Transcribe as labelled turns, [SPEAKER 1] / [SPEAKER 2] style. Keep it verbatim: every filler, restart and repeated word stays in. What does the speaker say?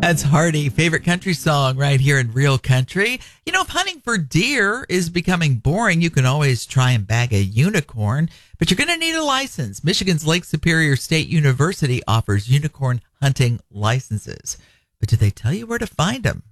[SPEAKER 1] That's Hardy, favorite country song right here in Real Country. You know, if hunting for deer is becoming boring, you can always try and bag a unicorn, but you're going to need a license. Michigan's Lake Superior State University offers unicorn hunting licenses. But do they tell you where to find them?